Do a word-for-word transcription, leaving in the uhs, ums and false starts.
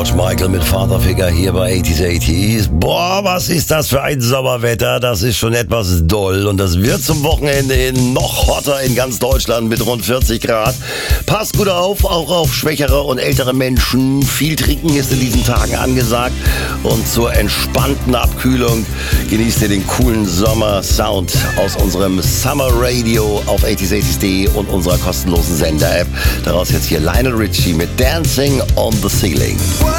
George Michael mit Father Figure hier bei achtziger achtzig. Boah, was ist das für ein Sommerwetter? Das ist schon etwas doll und das wird zum Wochenende hin noch hotter in ganz Deutschland mit rund vierzig Grad. Passt gut auf, auch auf schwächere und ältere Menschen. Viel trinken ist in diesen Tagen angesagt und zur entspannten Abkühlung genießt ihr den coolen Sommer-Sound aus unserem Summer Radio auf achtziger achtzig punkt de und unserer kostenlosen Sender-App. Daraus jetzt hier Lionel Richie mit Dancing on the Ceiling.